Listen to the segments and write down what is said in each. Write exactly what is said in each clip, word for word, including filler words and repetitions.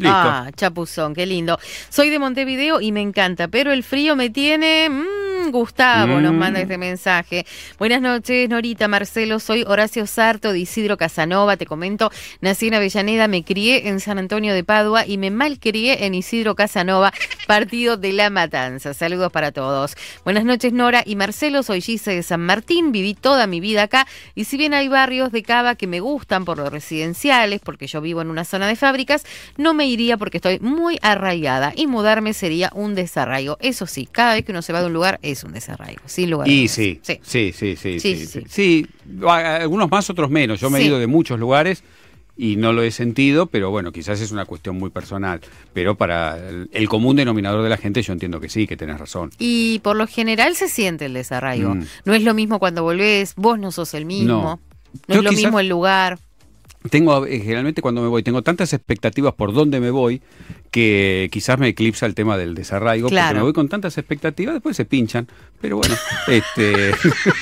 Listo. Ah, chapuzón, qué lindo. Soy de Montevideo y me encanta, pero el frío me tiene... Mmm, Gustavo Mm. nos manda este mensaje. Buenas noches, Norita, Marcelo, soy Horacio Sarto de Isidro Casanova, te comento, nací en Avellaneda, me crié en San Antonio de Padua y me malcrié en Isidro Casanova, partido de La Matanza. Saludos para todos. Buenas noches, Nora y Marcelo, soy Gise de San Martín, viví toda mi vida acá y si bien hay barrios de Cava que me gustan por los residenciales, porque yo vivo en una zona de fábricas, no me iría porque estoy muy arraigada y mudarme sería un desarraigo. Eso sí, cada vez que uno se va de un lugar es un desarraigo, sin lugar a Y dudas. sí, sí, sí, sí, sí, Sí, sí, sí. sí. Algunos más, otros menos. Yo me he Sí. ido de muchos lugares y no lo he sentido, pero bueno, quizás es una cuestión muy personal. Pero para el, el común denominador de la gente, yo entiendo que sí, que tenés razón. Y por lo general se siente el desarraigo. Mm. No es lo mismo cuando volvés, vos no sos el mismo, No. no, Yo es lo quizás- mismo el lugar. Tengo, eh, generalmente cuando me voy, tengo tantas expectativas por dónde me voy, que quizás me eclipsa el tema del desarraigo, Claro. porque me voy con tantas expectativas, después se pinchan. Pero bueno, este...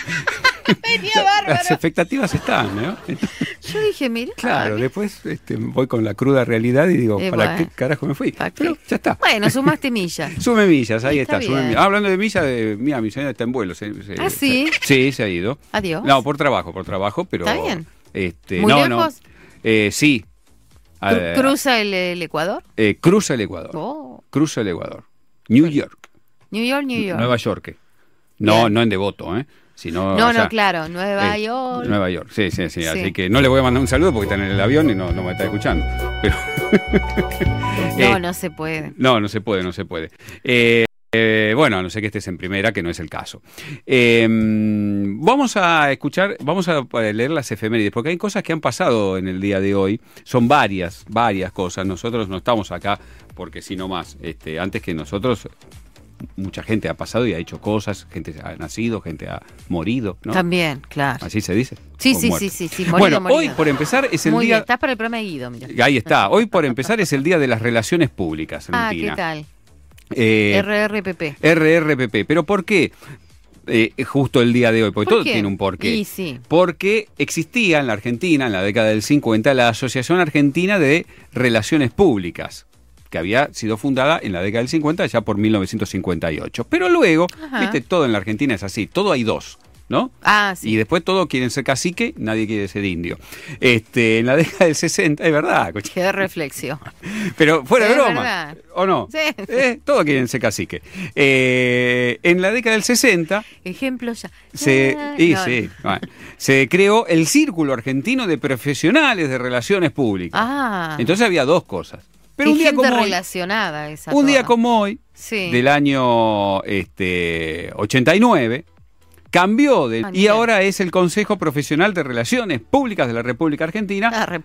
las expectativas están, ¿no? Yo dije, mira. Claro, después este, voy con la cruda realidad y digo, Eh, ¿para bueno. qué carajo me fui? ¿Para qué? Pero ya está. Bueno, sumaste millas. Sume millas, ahí Está está. sume bien. millas. Ah, hablando de millas, de, mira, mi señora está en vuelo. se- se- ¿Ah, sí? se- sí, se ha ido. Adiós. No, por trabajo, por trabajo, pero... Está bien. Este, ¿Muy no, lejos? no. Eh, sí. Cru- Eh, ¿Cruza el, el Ecuador? eh, cruza el Ecuador. Oh. Cruza el Ecuador. New York. New York, New York. Nueva York. No, Bien. no en Devoto, ¿eh? Sino no, allá. no, claro, Nueva Eh, York. Nueva York, sí, sí, sí, Sí. Así que no le voy a mandar un saludo porque está en el avión y no, no me está escuchando. Pero No, Eh, no se puede. No, no se puede, no se puede. Eh, eh, bueno, a no ser que estés en primera, que no es el caso. Eh, vamos a escuchar, vamos a leer las efemérides, porque hay cosas que han pasado en el día de hoy. Son varias, varias cosas. Nosotros no estamos acá porque si no más. Este, antes que nosotros, mucha gente ha pasado y ha hecho cosas, gente ha nacido, gente ha morido, ¿no? También, claro. Así se dice. Sí, O sí, muerto. sí, sí, sí, morido, Bueno, morido. hoy por empezar es el Muy día... bien, estás para el programa de Guido, mira. Ahí está. Hoy por empezar es el día de las relaciones públicas, Ah, Argentina. ¿qué tal? Eh, R R P P. R R P P. ¿Pero por qué eh, justo el día de hoy? Porque ¿Por todo qué? tiene un porqué. Y sí. Porque existía en la Argentina, en la década del cincuenta, la Asociación Argentina de Relaciones Públicas, que había sido fundada en la década del cincuenta, ya por mil novecientos cincuenta y ocho. Pero luego, Ajá. viste, todo en la Argentina es así, todo hay dos, ¿no? Ah, sí. Y después todos quieren ser cacique, nadie quiere ser indio. Este, en la década del sesenta, es verdad, coche. Qué reflexión. Pero fuera de Es broma, verdad. ¿o no? Sí. Eh, todos quieren ser cacique. Eh, en la década del sesenta Ejemplo ya. se, Ah, y no, sí, bueno, se creó el Círculo Argentino de Profesionales de Relaciones Públicas. Ah. Entonces había dos cosas. Pero Qué un día gente como hoy, relacionada esa. un día toda. como hoy, Sí. del año este, ochenta y nueve, cambió de, Ah, y mira. ahora es el Consejo Profesional de Relaciones Públicas de la República Argentina, La República